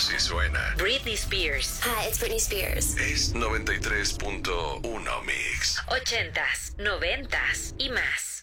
Si suena. Britney Spears. Hi, it's Britney Spears. Es 93.1 Mix. 80s, 90s y más.